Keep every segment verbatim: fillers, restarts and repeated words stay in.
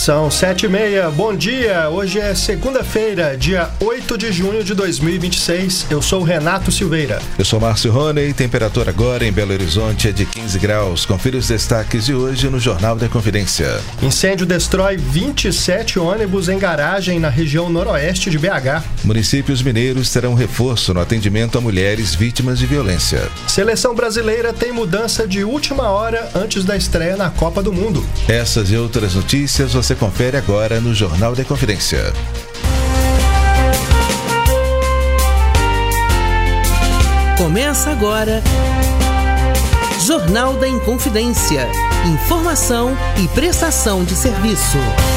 São sete e meia, bom dia, hoje é segunda-feira, dia oito de junho de dois mil e vinte e seis, eu sou o Renato Silveira. Eu sou Márcio Rony, temperatura agora em Belo Horizonte é de quinze graus, confira os destaques de hoje no Jornal da Confidência. Incêndio destrói vinte e sete ônibus em garagem na região noroeste de B H. Municípios mineiros terão reforço no atendimento a mulheres vítimas de violência. Seleção brasileira tem mudança de última hora antes da estreia na Copa do Mundo. Essas e outras notícias você confere agora no Jornal da Confidência. Começa agora Jornal da Inconfidência. Informação e prestação de serviço.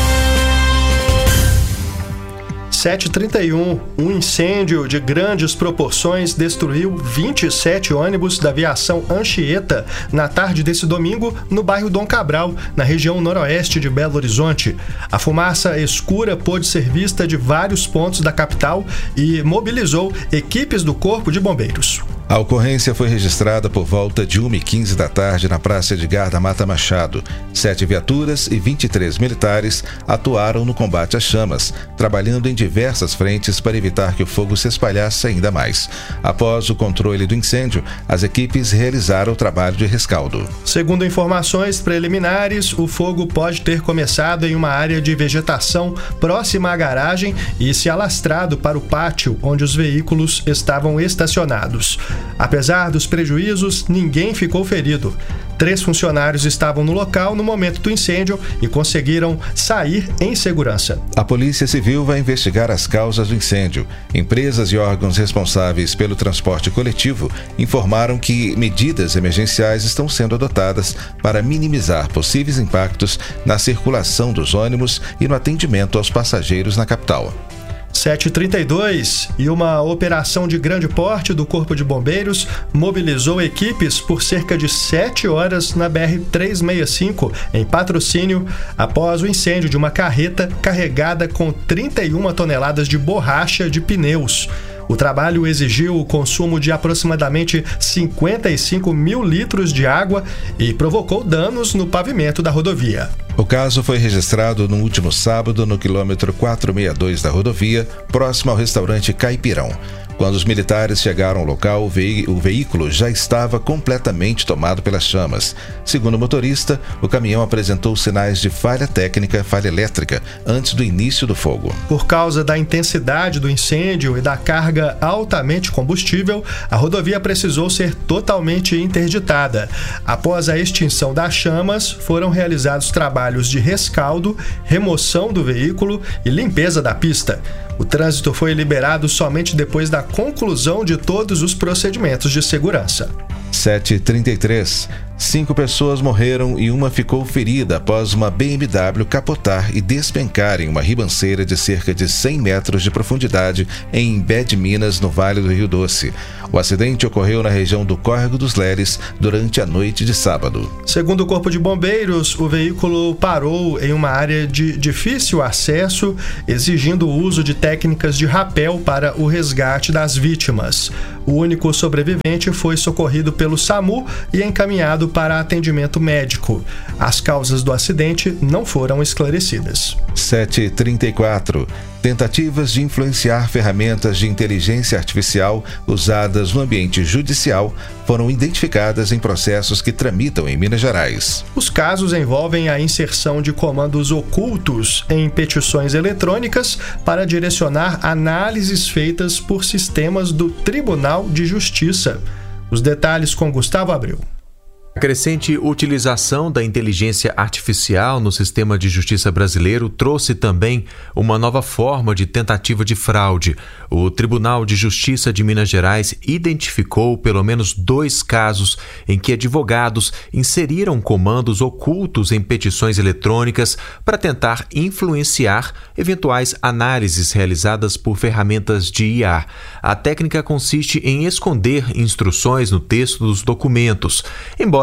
sete e trinta e um, um incêndio de grandes proporções destruiu vinte e sete ônibus da aviação Anchieta na tarde desse domingo no bairro Dom Cabral, na região noroeste de Belo Horizonte. A fumaça escura pôde ser vista de vários pontos da capital e mobilizou equipes do Corpo de Bombeiros. A ocorrência foi registrada por volta de uma e quinze da tarde na Praça Edgar da Mata Machado. Sete viaturas e vinte e três militares atuaram no combate às chamas, trabalhando em diversas frentes para evitar que o fogo se espalhasse ainda mais. Após o controle do incêndio, as equipes realizaram o trabalho de rescaldo. Segundo informações preliminares, o fogo pode ter começado em uma área de vegetação próxima à garagem e se alastrado para o pátio onde os veículos estavam estacionados. Apesar dos prejuízos, ninguém ficou ferido. Três funcionários estavam no local no momento do incêndio e conseguiram sair em segurança. A Polícia Civil vai investigar as causas do incêndio. Empresas e órgãos responsáveis pelo transporte coletivo informaram que medidas emergenciais estão sendo adotadas para minimizar possíveis impactos na circulação dos ônibus e no atendimento aos passageiros na capital. sete e trinta e dois, e uma operação de grande porte do Corpo de Bombeiros mobilizou equipes por cerca de sete horas na B R trezentos e sessenta e cinco, em Patrocínio, após o incêndio de uma carreta carregada com trinta e uma toneladas de borracha de pneus. O trabalho exigiu o consumo de aproximadamente cinquenta e cinco mil litros de água e provocou danos no pavimento da rodovia. O caso foi registrado no último sábado no quilômetro quatrocentos e sessenta e dois da rodovia, próximo ao restaurante Caipirão. Quando os militares chegaram ao local, o, ve- o veículo já estava completamente tomado pelas chamas. Segundo o motorista, o caminhão apresentou sinais de falha técnica, falha elétrica, antes do início do fogo. Por causa da intensidade do incêndio e da carga altamente combustível, a rodovia precisou ser totalmente interditada. Após a extinção das chamas, foram realizados trabalhos de rescaldo, remoção do veículo e limpeza da pista. O trânsito foi liberado somente depois da conclusão de todos os procedimentos de segurança. sete e trinta e três. Cinco pessoas morreram e uma ficou ferida após uma B M W capotar e despencar em uma ribanceira de cerca de cem metros de profundidade em Imbé de Minas, no Vale do Rio Doce. O acidente ocorreu na região do Córrego dos Leles durante a noite de sábado. Segundo o Corpo de Bombeiros, o veículo parou em uma área de difícil acesso, exigindo o uso de técnicas de rapel para o resgate das vítimas. O único sobrevivente foi socorrido pelo SAMU e encaminhado para atendimento médico. As causas do acidente não foram esclarecidas. sete e trinta e quatro. Tentativas de influenciar ferramentas de inteligência artificial usadas no ambiente judicial foram identificadas em processos que tramitam em Minas Gerais. Os casos envolvem a inserção de comandos ocultos em petições eletrônicas para direcionar análises feitas por sistemas do Tribunal de Justiça. Os detalhes com Gustavo Abreu. A crescente utilização da inteligência artificial no sistema de justiça brasileiro trouxe também uma nova forma de tentativa de fraude. O Tribunal de Justiça de Minas Gerais identificou pelo menos dois casos em que advogados inseriram comandos ocultos em petições eletrônicas para tentar influenciar eventuais análises realizadas por ferramentas de I A. A técnica consiste em esconder instruções no texto dos documentos. Embora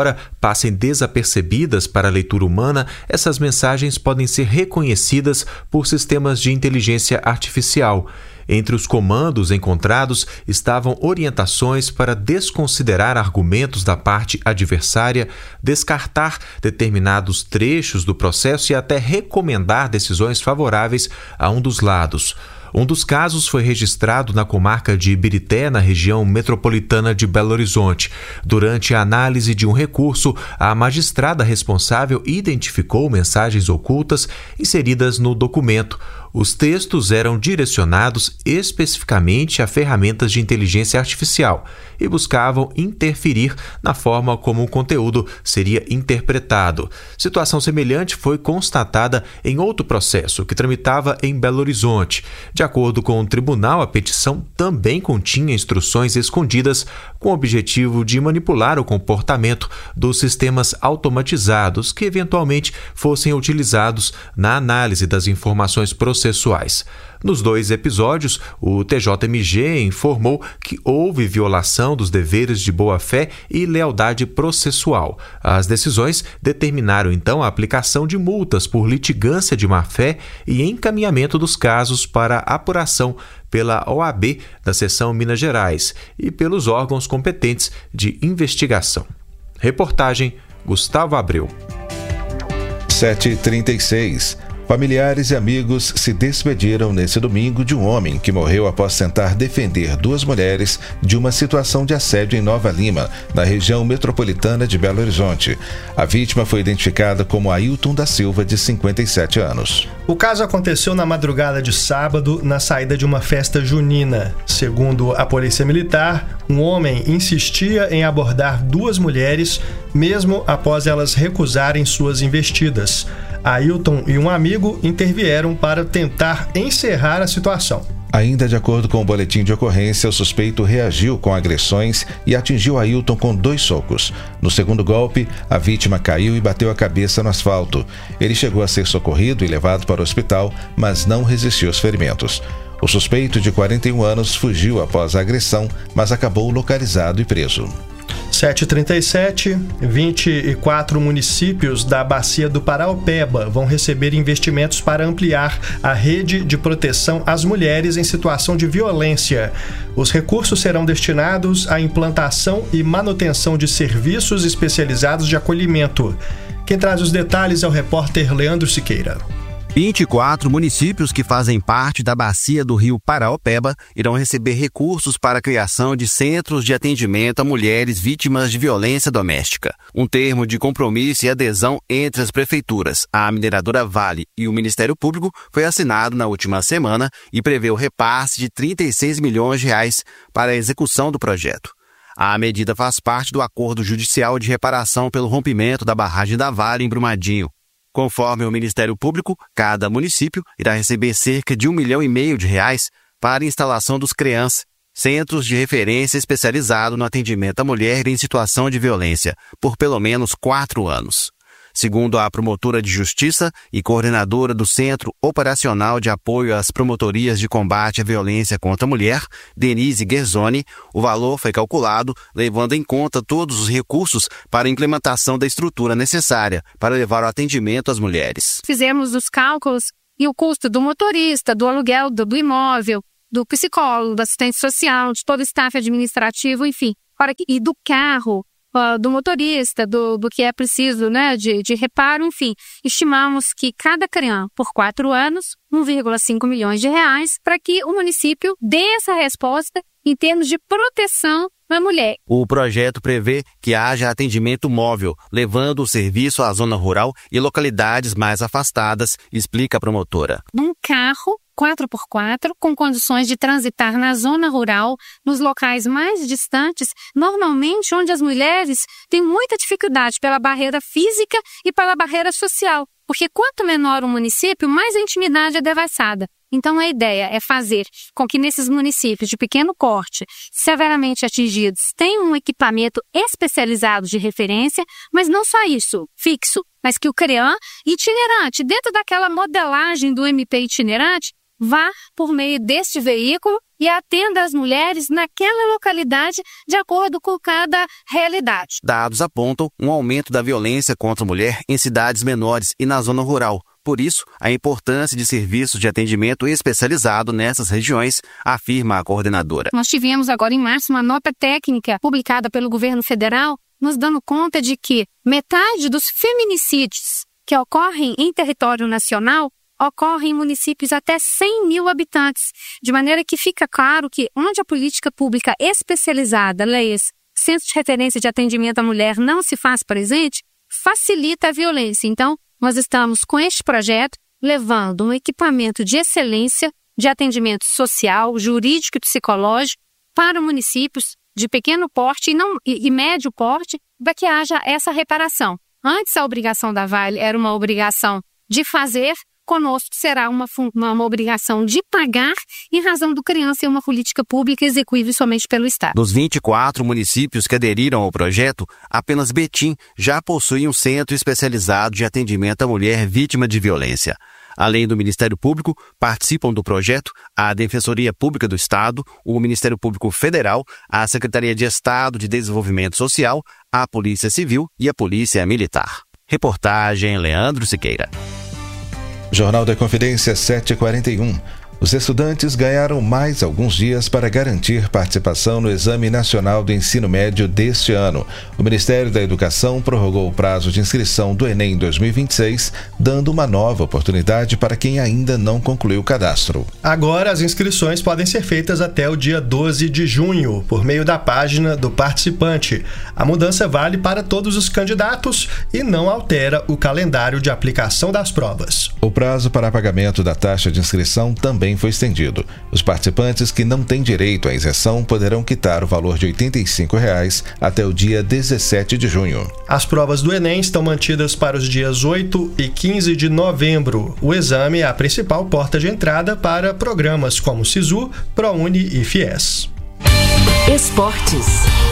embora passem desapercebidas para a leitura humana, essas mensagens podem ser reconhecidas por sistemas de inteligência artificial. Entre os comandos encontrados estavam orientações para desconsiderar argumentos da parte adversária, descartar determinados trechos do processo e até recomendar decisões favoráveis a um dos lados. Um dos casos foi registrado na comarca de Ibirité, na região metropolitana de Belo Horizonte. Durante a análise de um recurso, a magistrada responsável identificou mensagens ocultas inseridas no documento. Os textos eram direcionados especificamente a ferramentas de inteligência artificial e buscavam interferir na forma como o conteúdo seria interpretado. Situação semelhante foi constatada em outro processo que tramitava em Belo Horizonte. De acordo com o tribunal, a petição também continha instruções escondidas com o objetivo de manipular o comportamento dos sistemas automatizados que eventualmente fossem utilizados na análise das informações processuais. Nos dois episódios, o T J M G informou que houve violação dos deveres de boa-fé e lealdade processual. As decisões determinaram, então, a aplicação de multas por litigância de má-fé e encaminhamento dos casos para apuração pela O A B da Seção Minas Gerais e pelos órgãos competentes de investigação. Reportagem Gustavo Abreu. sete e trinta e seis. Familiares e amigos se despediram nesse domingo de um homem que morreu após tentar defender duas mulheres de uma situação de assédio em Nova Lima, na região metropolitana de Belo Horizonte. A vítima foi identificada como Ailton da Silva, de cinquenta e sete anos. O caso aconteceu na madrugada de sábado, na saída de uma festa junina. Segundo a Polícia Militar, um homem insistia em abordar duas mulheres, mesmo após elas recusarem suas investidas. Ailton e um amigo intervieram para tentar encerrar a situação. Ainda de acordo com o boletim de ocorrência, o suspeito reagiu com agressões e atingiu Ailton com dois socos. No segundo golpe, a vítima caiu e bateu a cabeça no asfalto. Ele chegou a ser socorrido e levado para o hospital, mas não resistiu aos ferimentos. O suspeito, de quarenta e um anos, fugiu após a agressão, mas acabou localizado e preso. sete e trinta e sete, vinte e quatro municípios da Bacia do Paraopeba vão receber investimentos para ampliar a rede de proteção às mulheres em situação de violência. Os recursos serão destinados à implantação e manutenção de serviços especializados de acolhimento. Quem traz os detalhes é o repórter Leandro Siqueira. vinte e quatro municípios que fazem parte da bacia do rio Paraopeba irão receber recursos para a criação de centros de atendimento a mulheres vítimas de violência doméstica. Um termo de compromisso e adesão entre as prefeituras, a mineradora Vale e o Ministério Público foi assinado na última semana e prevê o repasse de trinta e seis milhões de reais para a execução do projeto. A medida faz parte do acordo judicial de reparação pelo rompimento da barragem da Vale em Brumadinho. Conforme o Ministério Público, cada município irá receber cerca de um milhão e meio de reais para a instalação dos CREANS, Centros de Referência Especializado no Atendimento à Mulher em Situação de Violência, por pelo menos quatro anos. Segundo a promotora de Justiça e coordenadora do Centro Operacional de Apoio às Promotorias de Combate à Violência contra a Mulher, Denise Guerzoni, o valor foi calculado levando em conta todos os recursos para a implementação da estrutura necessária para levar o atendimento às mulheres. Fizemos os cálculos e o custo do motorista, do aluguel do, do imóvel, do psicólogo, do assistente social, de todo o staff administrativo, enfim, e do carro, Uh, do motorista, do, do que é preciso, né, de, de reparo, enfim. Estimamos que cada CREAN, por quatro anos, um vírgula cinco milhões de reais, para que o município dê essa resposta em termos de proteção à mulher. O projeto prevê que haja atendimento móvel, levando o serviço à zona rural e localidades mais afastadas, explica a promotora. Um carro quatro por quatro, com condições de transitar na zona rural, nos locais mais distantes, normalmente onde as mulheres têm muita dificuldade pela barreira física e pela barreira social, porque quanto menor o município, mais a intimidade é devassada. Então a ideia é fazer com que nesses municípios de pequeno porte, severamente atingidos, tenham um equipamento especializado de referência, mas não só isso, fixo, mas que o CREAN itinerante, dentro daquela modelagem do M P itinerante, vá por meio deste veículo e atenda as mulheres naquela localidade de acordo com cada realidade. Dados apontam um aumento da violência contra a mulher em cidades menores e na zona rural. Por isso, a importância de serviços de atendimento especializado nessas regiões, afirma a coordenadora. Nós tivemos agora em março uma nota técnica publicada pelo governo federal, nos dando conta de que metade dos feminicídios que ocorrem em território nacional ocorrem em municípios até cem mil habitantes, de maneira que fica claro que onde a política pública especializada, leis, centros de referência de atendimento à mulher não se faz presente, facilita a violência. Então, nós estamos com este projeto levando um equipamento de excelência de atendimento social, jurídico e psicológico para municípios de pequeno porte e, não, e, e médio porte para que haja essa reparação. Antes, a obrigação da Vale era uma obrigação de fazer, conosco será uma, uma, uma obrigação de pagar em razão do criança ser uma política pública execuível somente pelo Estado. Dos vinte e quatro municípios que aderiram ao projeto, apenas Betim já possui um centro especializado de atendimento à mulher vítima de violência. Além do Ministério Público, participam do projeto a Defensoria Pública do Estado, o Ministério Público Federal, a Secretaria de Estado de Desenvolvimento Social, a Polícia Civil e a Polícia Militar. Reportagem Leandro Siqueira. Jornal da Confidência sete e quarenta e um. Os estudantes ganharam mais alguns dias para garantir participação no Exame Nacional do Ensino Médio deste ano. O Ministério da Educação prorrogou o prazo de inscrição do Enem dois mil e vinte e seis, dando uma nova oportunidade para quem ainda não concluiu o cadastro. Agora, as inscrições podem ser feitas até o dia doze de junho, por meio da página do participante. A mudança vale para todos os candidatos e não altera o calendário de aplicação das provas. O prazo para pagamento da taxa de inscrição também foi estendido. Os participantes que não têm direito à isenção poderão quitar o valor de oitenta e cinco reais até o dia dezessete de junho. As provas do Enem estão mantidas para os dias oito e quinze de novembro. O exame é a principal porta de entrada para programas como SISU, ProUni e FIES. Esportes.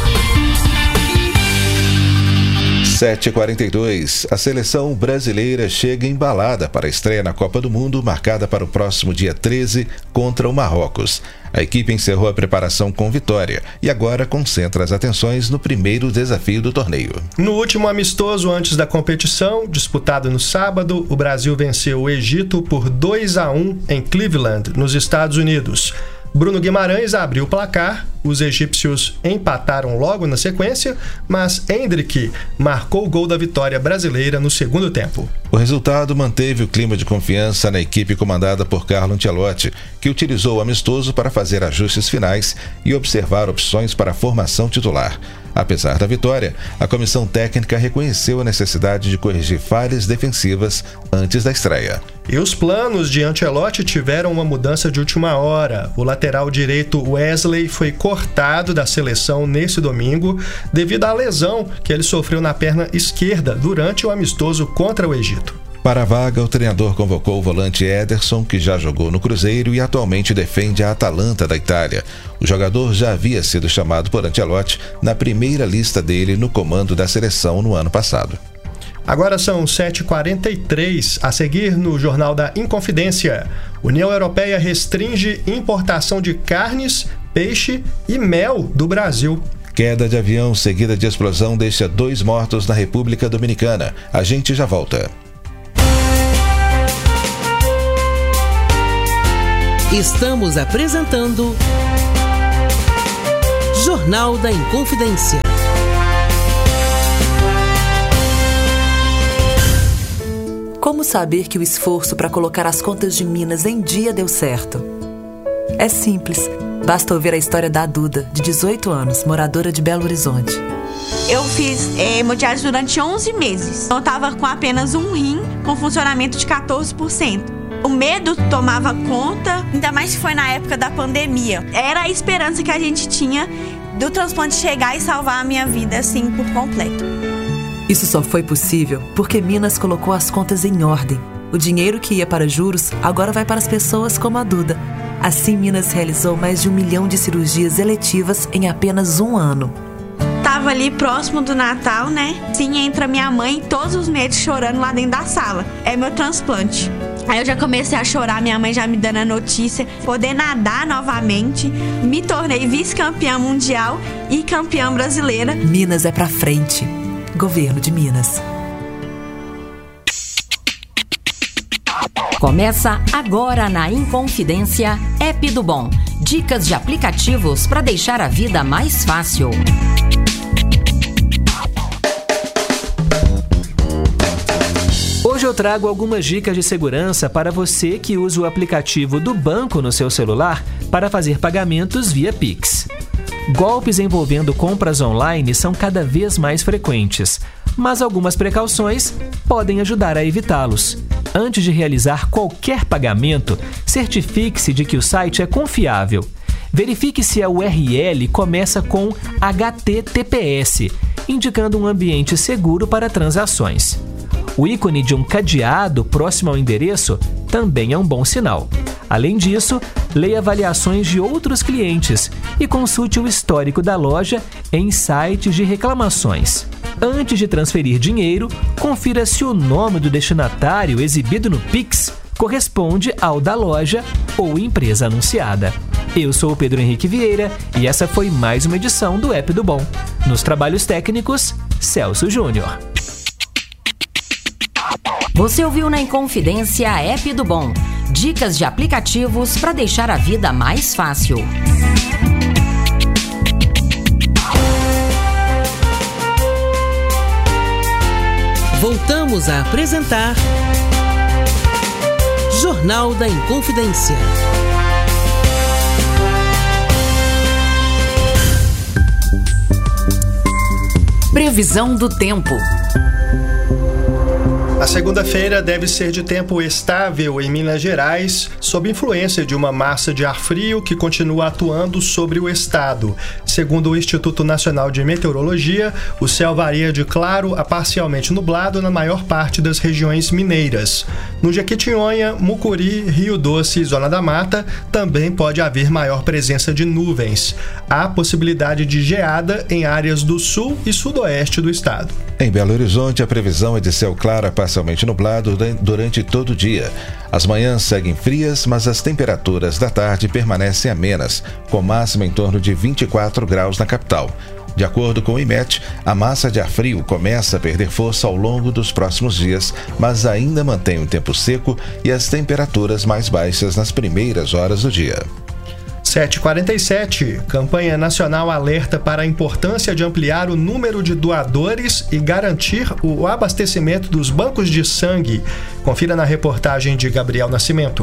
sete e quarenta e dois. A seleção brasileira chega embalada para a estreia na Copa do Mundo, marcada para o próximo dia treze contra o Marrocos. A equipe encerrou a preparação com vitória e agora concentra as atenções no primeiro desafio do torneio. No último amistoso antes da competição, disputado no sábado, o Brasil venceu o Egito por dois a um em Cleveland, nos Estados Unidos. Bruno Guimarães abriu o placar, os egípcios empataram logo na sequência, mas Hendrick marcou o gol da vitória brasileira no segundo tempo. O resultado manteve o clima de confiança na equipe comandada por Carlo Ancelotti, que utilizou o amistoso para fazer ajustes finais e observar opções para a formação titular. Apesar da vitória, a comissão técnica reconheceu a necessidade de corrigir falhas defensivas antes da estreia. E os planos de Ancelotti tiveram uma mudança de última hora. O lateral direito Wesley foi cortado da seleção nesse domingo devido à lesão que ele sofreu na perna esquerda durante o amistoso contra o Egito. Para a vaga, o treinador convocou o volante Ederson, que já jogou no Cruzeiro e atualmente defende a Atalanta da Itália. O jogador já havia sido chamado por Ancelotti na primeira lista dele no comando da seleção no ano passado. Agora são sete e quarenta e três, a seguir no Jornal da Inconfidência. União Europeia restringe importação de carnes, peixe e mel do Brasil. Queda de avião seguida de explosão deixa dois mortos na República Dominicana. A gente já volta. Estamos apresentando Jornal da Inconfidência. Como saber que o esforço para colocar as contas de Minas em dia deu certo? É simples. Basta ouvir a história da Duda, de dezoito anos, moradora de Belo Horizonte. Eu fiz é, hemodiálise durante onze meses. Eu estava com apenas um rim, com funcionamento de quatorze por cento. O medo tomava conta, ainda mais que foi na época da pandemia. Era a esperança que a gente tinha do transplante chegar e salvar a minha vida, assim, por completo. Isso só foi possível porque Minas colocou as contas em ordem. O dinheiro que ia para juros agora vai para as pessoas como a Duda. Assim, Minas realizou mais de um milhão de cirurgias eletivas em apenas um ano. Tava tava ali próximo do Natal, né? Sim, entra minha mãe e todos os médicos chorando lá dentro da sala. É meu transplante. Aí eu já comecei a chorar, minha mãe já me dando a notícia, poder nadar novamente, me tornei vice-campeã mundial e campeã brasileira. Minas é pra frente. Governo de Minas. Começa agora na Inconfidência App do Bom. Dicas de aplicativos para deixar a vida mais fácil. Hoje eu trago algumas dicas de segurança para você que usa o aplicativo do banco no seu celular para fazer pagamentos via Pix. Golpes envolvendo compras online são cada vez mais frequentes, mas algumas precauções podem ajudar a evitá-los. Antes de realizar qualquer pagamento, certifique-se de que o site é confiável. Verifique se a U R L começa com H T T P S, indicando um ambiente seguro para transações. O ícone de um cadeado próximo ao endereço também é um bom sinal. Além disso, leia avaliações de outros clientes e consulte o histórico da loja em sites de reclamações. Antes de transferir dinheiro, confira se o nome do destinatário exibido no Pix corresponde ao da loja ou empresa anunciada. Eu sou o Pedro Henrique Vieira e essa foi mais uma edição do App do Bom. Nos trabalhos técnicos, Celso Júnior. Você ouviu na Inconfidência App do Bom. Dicas de aplicativos para deixar a vida mais fácil. Voltamos a apresentar Jornal da Inconfidência. Previsão do tempo. A segunda-feira deve ser de tempo estável em Minas Gerais, sob influência de uma massa de ar frio que continua atuando sobre o estado. Segundo o Instituto Nacional de Meteorologia, o céu varia de claro a parcialmente nublado na maior parte das regiões mineiras. No Jequitinhonha, Mucuri, Rio Doce e Zona da Mata, também pode haver maior presença de nuvens. Há possibilidade de geada em áreas do sul e sudoeste do estado. Em Belo Horizonte, a previsão é de céu claro parcialmente nublado durante todo o dia. As manhãs seguem frias, mas as temperaturas da tarde permanecem amenas, com máxima em torno de vinte e quatro graus na capital. De acordo com o IMET, a massa de ar frio começa a perder força ao longo dos próximos dias, mas ainda mantém um tempo seco e as temperaturas mais baixas nas primeiras horas do dia. sete e quarenta e sete. Campanha nacional alerta para a importância de ampliar o número de doadores e garantir o abastecimento dos bancos de sangue. Confira na reportagem de Gabriel Nascimento.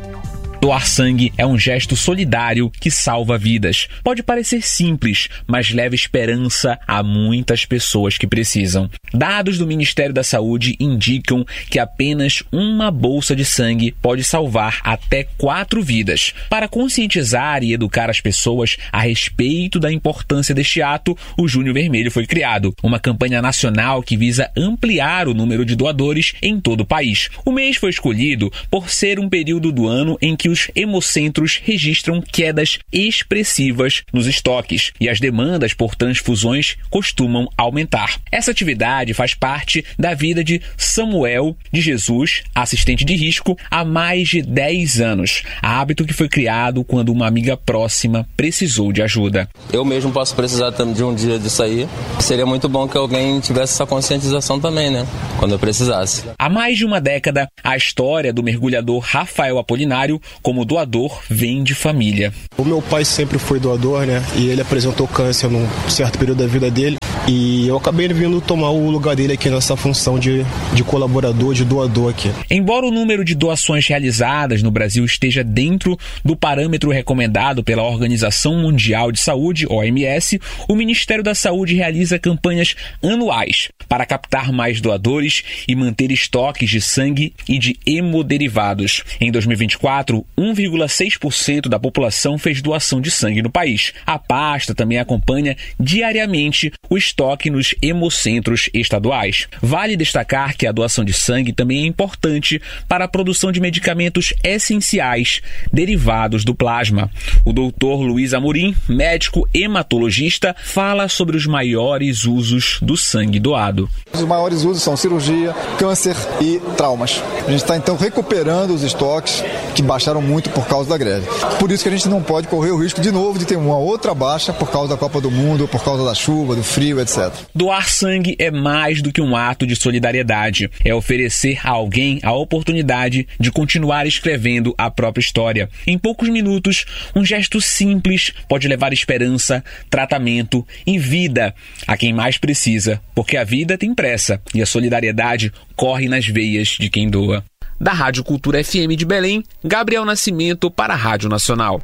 Doar sangue é um gesto solidário que salva vidas. Pode parecer simples, mas leva esperança a muitas pessoas que precisam. Dados do Ministério da Saúde indicam que apenas uma bolsa de sangue pode salvar até quatro vidas. Para conscientizar e educar as pessoas a respeito da importância deste ato, o Junho Vermelho foi criado, uma campanha nacional que visa ampliar o número de doadores em todo o país. O mês foi escolhido por ser um período do ano em que os hemocentros registram quedas expressivas nos estoques e as demandas por transfusões costumam aumentar. Essa atividade faz parte da vida de Samuel de Jesus, assistente de risco, há mais de dez anos. Hábito que foi criado quando uma amiga próxima precisou de ajuda. Eu mesmo posso precisar de um dia disso aí. Seria muito bom que alguém tivesse essa conscientização também, né? Quando eu precisasse. Há mais de uma década, a história do mergulhador Rafael Apolinário como doador vem de família. O meu pai sempre foi doador, né? E ele apresentou câncer num certo período da vida dele. E eu acabei vindo tomar o lugar dele aqui nessa função de, de colaborador, de doador aqui. Embora o número de doações realizadas no Brasil esteja dentro do parâmetro recomendado pela Organização Mundial de Saúde, O M S, o Ministério da Saúde realiza campanhas anuais para captar mais doadores e manter estoques de sangue e de hemoderivados. Em dois mil e vinte e quatro, um vírgula seis por cento da população fez doação de sangue no país. A pasta também acompanha diariamente o estoque estoque nos hemocentros estaduais. Vale destacar que a doação de sangue também é importante para a produção de medicamentos essenciais derivados do plasma. O doutor Luiz Amorim, médico hematologista, fala sobre os maiores usos do sangue doado. Os maiores usos são cirurgia, câncer e traumas. A gente está então recuperando os estoques que baixaram muito por causa da greve. Por isso que a gente não pode correr o risco de novo de ter uma outra baixa por causa da Copa do Mundo, por causa da chuva, do frio, etcétera. Doar sangue é mais do que um ato de solidariedade. É oferecer a alguém a oportunidade de continuar escrevendo a própria história. Em poucos minutos, um gesto simples pode levar esperança, tratamento e vida a quem mais precisa, porque a vida tem pressa e a solidariedade corre nas veias de quem doa. Da Rádio Cultura F M de Belém, Gabriel Nascimento para a Rádio Nacional.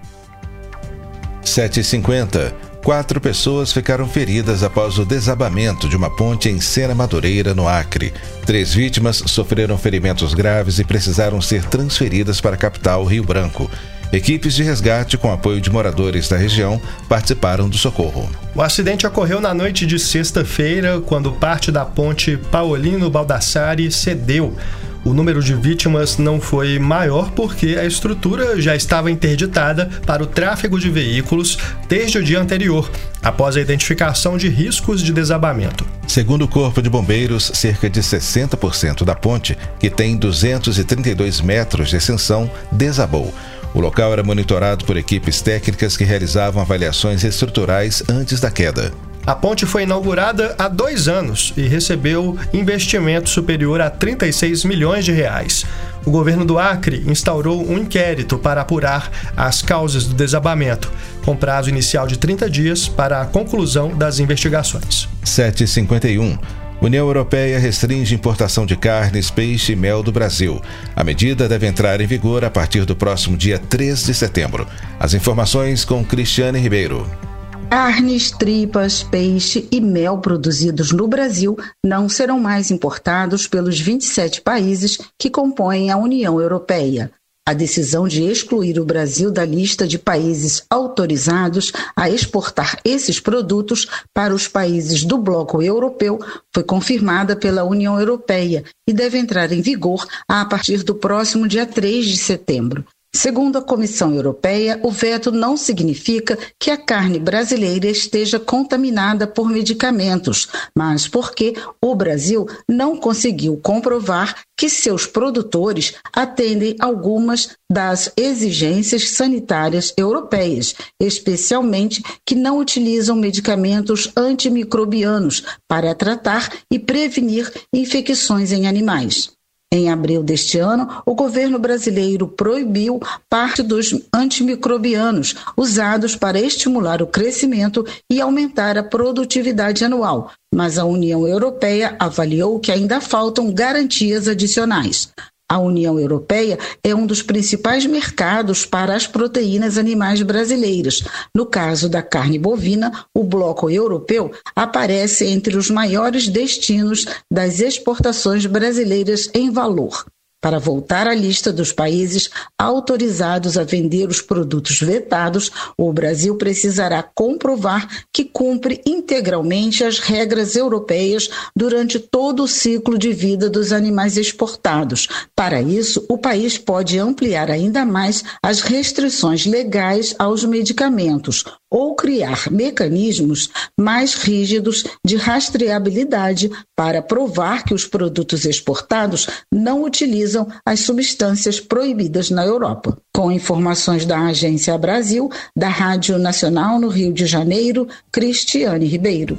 sete e cinquenta. Quatro pessoas ficaram feridas após o desabamento de uma ponte em Sena Madureira, no Acre. Três vítimas sofreram ferimentos graves e precisaram ser transferidas para a capital, Rio Branco. Equipes de resgate, com apoio de moradores da região, participaram do socorro. O acidente ocorreu na noite de sexta-feira, quando parte da ponte Paulino Baldassari cedeu. O número de vítimas não foi maior porque a estrutura já estava interditada para o tráfego de veículos desde o dia anterior, após a identificação de riscos de desabamento. Segundo o Corpo de Bombeiros, cerca de sessenta por cento da ponte, que tem duzentos e trinta e dois metros de extensão, desabou. O local era monitorado por equipes técnicas que realizavam avaliações estruturais antes da queda. A ponte foi inaugurada há dois anos e recebeu investimento superior a trinta e seis milhões de reais. O governo do Acre instaurou um inquérito para apurar as causas do desabamento, com prazo inicial de trinta dias para a conclusão das investigações. sete e cinquenta e um. União Europeia restringe importação de carnes, peixe e mel do Brasil. A medida deve entrar em vigor a partir do próximo dia três de setembro. As informações com Cristiane Ribeiro. Carnes, tripas, peixe e mel produzidos no Brasil não serão mais importados pelos vinte e sete países que compõem a União Europeia. A decisão de excluir o Brasil da lista de países autorizados a exportar esses produtos para os países do bloco europeu foi confirmada pela União Europeia e deve entrar em vigor a partir do próximo dia três de setembro. Segundo a Comissão Europeia, o veto não significa que a carne brasileira esteja contaminada por medicamentos, mas porque o Brasil não conseguiu comprovar que seus produtores atendem algumas das exigências sanitárias europeias, especialmente que não utilizam medicamentos antimicrobianos para tratar e prevenir infecções em animais. Em abril deste ano, o governo brasileiro proibiu parte dos antimicrobianos usados para estimular o crescimento e aumentar a produtividade anual, mas a União Europeia avaliou que ainda faltam garantias adicionais. A União Europeia é um dos principais mercados para as proteínas animais brasileiras. No caso da carne bovina, o bloco europeu aparece entre os maiores destinos das exportações brasileiras em valor. Para voltar à lista dos países autorizados a vender os produtos vetados, o Brasil precisará comprovar que cumpre integralmente as regras europeias durante todo o ciclo de vida dos animais exportados. Para isso, o país pode ampliar ainda mais as restrições legais aos medicamentos ou criar mecanismos mais rígidos de rastreabilidade para provar que os produtos exportados não utilizam as substâncias proibidas na Europa. Com informações da Agência Brasil, da Rádio Nacional no Rio de Janeiro, Cristiane Ribeiro.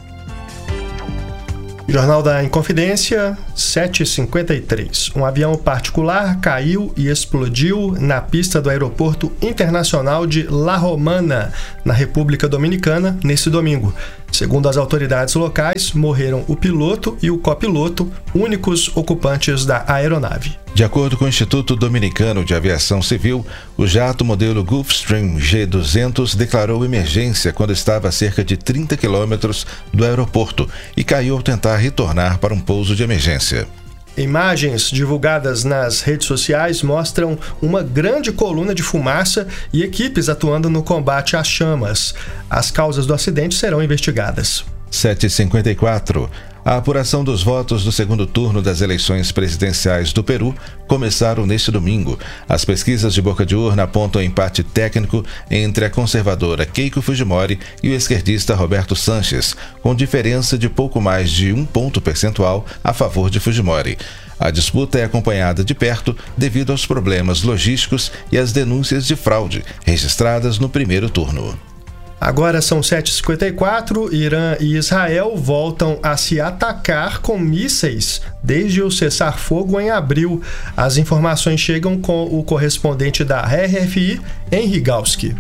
Jornal da Inconfidência, sete e cinquenta e três. Um avião particular caiu e explodiu na pista do Aeroporto Internacional de La Romana, na República Dominicana, nesse domingo. Segundo as autoridades locais, morreram o piloto e o copiloto, únicos ocupantes da aeronave. De acordo com o Instituto Dominicano de Aviação Civil, o jato modelo Gulfstream G duzentos declarou emergência quando estava a cerca de trinta quilômetros do aeroporto e caiu ao tentar retornar para um pouso de emergência. Imagens divulgadas nas redes sociais mostram uma grande coluna de fumaça e equipes atuando no combate às chamas. As causas do acidente serão investigadas. sete e cinquenta e quatro. A apuração dos votos do segundo turno das eleições presidenciais do Peru começaram neste domingo. As pesquisas de boca de urna apontam empate técnico entre a conservadora Keiko Fujimori e o esquerdista Roberto Sanches, com diferença de pouco mais de um ponto percentual a favor de Fujimori. A disputa é acompanhada de perto devido aos problemas logísticos e às denúncias de fraude registradas no primeiro turno. Agora são sete e cinquenta e quatro, Irã e Israel voltam a se atacar com mísseis desde o cessar-fogo em abril. As informações chegam com o correspondente da R F I, Henry Galski.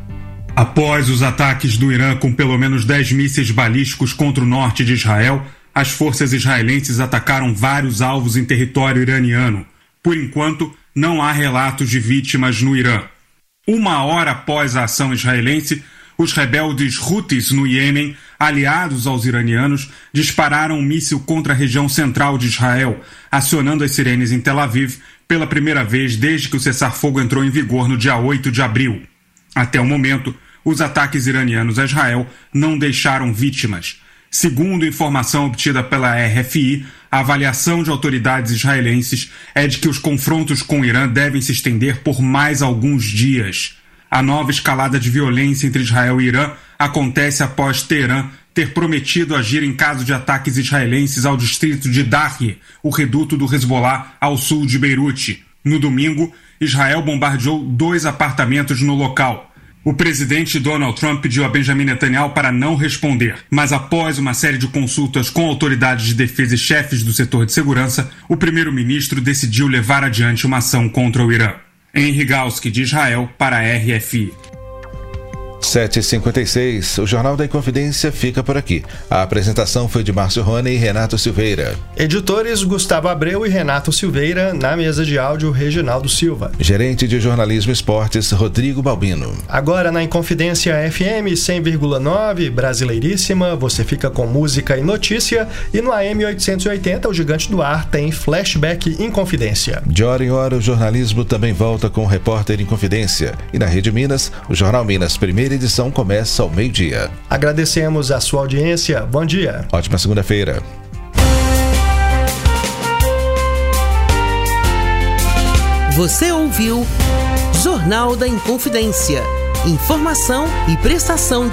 Após os ataques do Irã com pelo menos dez mísseis balísticos contra o norte de Israel, as forças israelenses atacaram vários alvos em território iraniano. Por enquanto, não há relatos de vítimas no Irã. Uma hora após a ação israelense, os rebeldes Houthis no Iêmen, aliados aos iranianos, dispararam um míssil contra a região central de Israel, acionando as sirenes em Tel Aviv pela primeira vez desde que o cessar-fogo entrou em vigor no dia oito de abril. Até o momento, os ataques iranianos a Israel não deixaram vítimas. Segundo informação obtida pela R F I, a avaliação de autoridades israelenses é de que os confrontos com o Irã devem se estender por mais alguns dias. A nova escalada de violência entre Israel e Irã acontece após Teherã ter prometido agir em caso de ataques israelenses ao distrito de Dahi, o reduto do Hezbollah ao sul de Beirute. No domingo, Israel bombardeou dois apartamentos no local. O presidente Donald Trump pediu a Benjamin Netanyahu para não responder, mas após uma série de consultas com autoridades de defesa e chefes do setor de segurança, o primeiro-ministro decidiu levar adiante uma ação contra o Irã. Henry Galski, de Israel, para a R F I. sete e cinquenta e seis, o Jornal da Inconfidência fica por aqui. A apresentação foi de Márcio Rony e Renato Silveira. Editores Gustavo Abreu e Renato Silveira, na mesa de áudio Reginaldo Silva. Gerente de Jornalismo e Esportes, Rodrigo Balbino. Agora na Inconfidência F M cem vírgula nove, Brasileiríssima, você fica com música e notícia, e no A M oitocentos e oitenta, o Gigante do Ar tem Flashback Inconfidência. De hora em hora, o jornalismo também volta com o Repórter Inconfidência. E na Rede Minas, o Jornal Minas Primeira edição começa ao meio-dia. Agradecemos a sua audiência. Bom dia. Ótima segunda-feira. Você ouviu Jornal da Inconfidência. Informação e prestação de